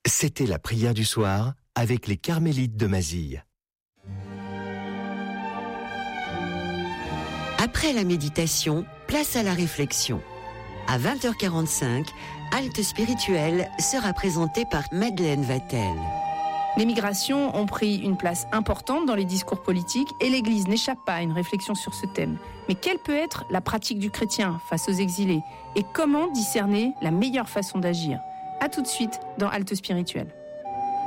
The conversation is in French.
C'était la prière du soir avec les Carmélites de Mazille. Après la méditation, place à la réflexion. À 20h45, Halte spirituelle sera présentée par Madeleine Vatel. Les migrations ont pris une place importante dans les discours politiques et l'Église n'échappe pas à une réflexion sur ce thème. Mais quelle peut être la pratique du chrétien face aux exilés et comment discerner la meilleure façon d'agir ? À tout de suite dans Halte spirituelle.